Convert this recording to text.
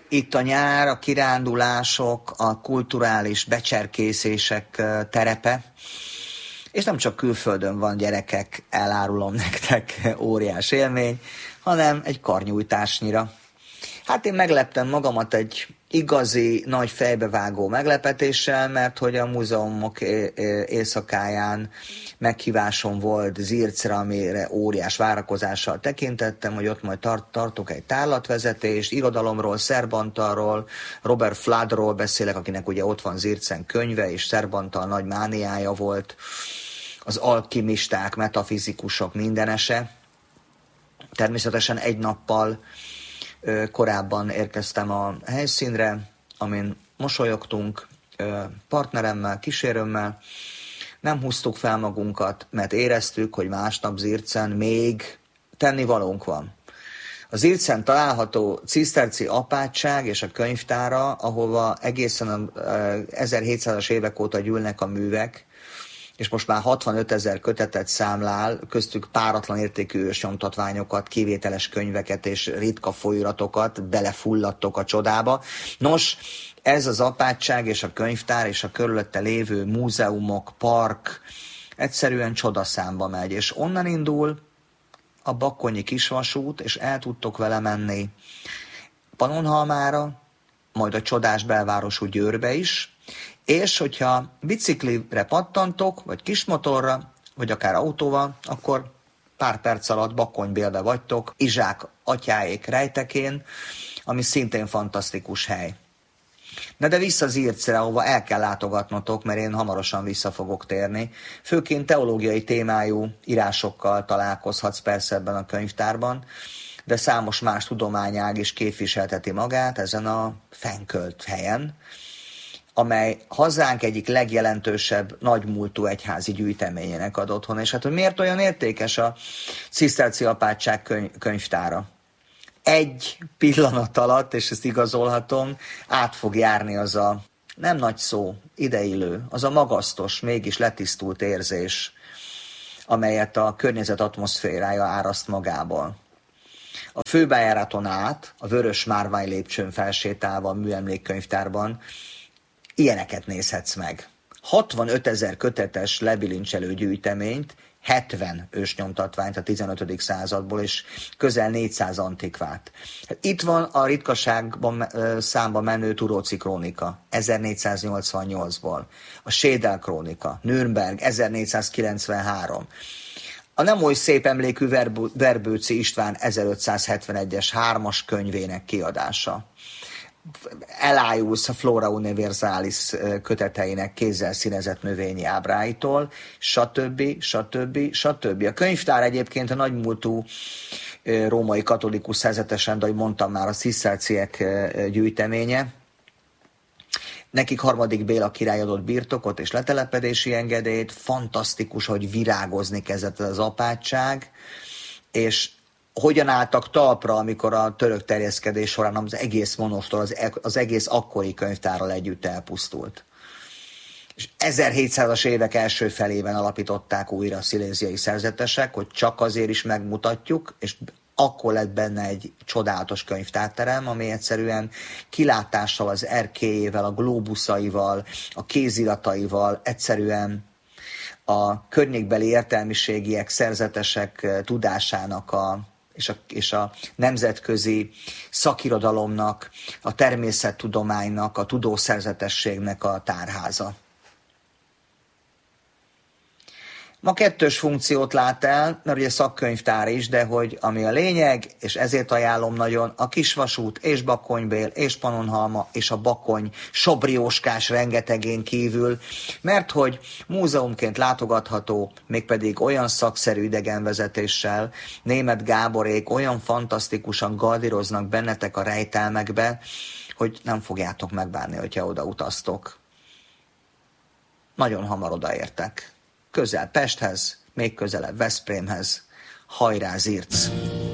Itt a nyár, a kirándulások, a kulturális becserkészések terepe, és nem csak külföldön van, gyerekek, elárulom nektek, óriás élmény, hanem egy karnyújtásnyira. Hát én megleptem magamat egy igazi, nagy fejbevágó meglepetéssel, mert hogy a múzeumok éjszakáján meghívásom volt Zircre, amire óriás várakozással tekintettem, hogy ott majd tartok egy tárlatvezetést, irodalomról, Szerbantalról, Robert Floodról beszélek, akinek ugye ott van Zircen könyve, és Szerbantal nagy mániája volt, az alkimisták, metafizikusok mindenese. Természetesen egy nappal korábban érkeztem a helyszínre, amin mosolyogtunk partneremmel, kísérőmmel. Nem húztuk fel magunkat, mert éreztük, hogy másnap Zircen még tennivalónk van. A Zircen található ciszterci apátság és a könyvtára, ahova egészen a 1700-as évek óta gyűlnek a művek, és most már 65 000 kötetet számlál, köztük páratlan értékű ősnyomtatványokat, kivételes könyveket és ritka folyóiratokat, belefulladtok a csodába. Nos, ez az apátság és a könyvtár és a körülötte lévő múzeumok, park egyszerűen csodaszámba megy, és onnan indul a Bakkonyi kisvasút, és el tudtok vele menni Pannonhalmára, majd a csodás belvárosú Győrbe is, és hogyha biciklire pattantok, vagy kismotorra, vagy akár autóval, akkor pár perc alatt Bakkonybélbe vagytok, Izsák atyáék rejtekén, ami szintén fantasztikus hely. De vissza Zircre, ahova el kell látogatnotok, mert én hamarosan vissza fogok térni. Főként teológiai témájú írásokkal találkozhatsz persze ebben a könyvtárban, de számos más tudományág is képviselteti magát ezen a fennkölt helyen, amely hazánk egyik legjelentősebb nagymúltú egyházi gyűjteményének ad otthon. És hát, hogy miért olyan értékes a ciszterci apátság könyvtára? Egy pillanat alatt, és ezt igazolhatom, át fog járni az a nem nagy szó, ideillő, az a magasztos, mégis letisztult érzés, amelyet a környezet atmoszférája áraszt magából. A főbejáraton át, a vörös márvány lépcsőn felsétálva a műemlékkönyvtárban ilyeneket nézhetsz meg. 65 000 kötetes lebilincselő gyűjteményt, 70 ősnyomtatványt a 15. századból, és közel 400 antikvát. Itt van a ritkaságban számba menő Turóci krónika 1488-ból, a Schedel krónika, Nürnberg 1493, a nem oly szép emlékű Verbőci István 1571-es 3-as könyvének kiadása, Elias a Flora Universalis köteteinek kézzel színezett növényi ábráitól, stb. A könyvtár egyébként a nagymúltú római katolikus szerzetesen, de ahogy mondtam már, a ciszterciek gyűjteménye. Nekik harmadik Béla király adott birtokot és letelepedési engedélyt, fantasztikus, hogy virágozni kezdett az apátság, és hogyan álltak talpra, amikor a török terjeszkedés során az egész monostor, az egész akkori könyvtárral együtt elpusztult. És 1700-as évek első felében alapították újra a sziléziai szerzetesek, hogy csak azért is megmutatjuk, és akkor lett benne egy csodálatos könyvtárterem, ami egyszerűen kilátással, az erkélyével, a glóbuszaival, a kézirataival, egyszerűen a környékbeli értelmiségiek, szerzetesek tudásának és a nemzetközi szakirodalomnak, a természettudománynak, a tudószerzetességnek a tárháza. Ma kettős funkciót lát el, mert ugye szakkönyvtár is, de hogy ami a lényeg, és ezért ajánlom nagyon, a Kisvasút és Bakkonybél és Pannonhalma és a Bakony Sobrióskás rengetegén kívül, mert hogy múzeumként látogatható, mégpedig olyan szakszerű idegenvezetéssel, Németh Gáborék olyan fantasztikusan gardíroznak bennetek a rejtelmekbe, hogy nem fogjátok megbánni, hogyha oda utaztok. Nagyon hamar odaértek. Közel Pesthez, még közelebb Veszprémhez. Hajrá Zirc!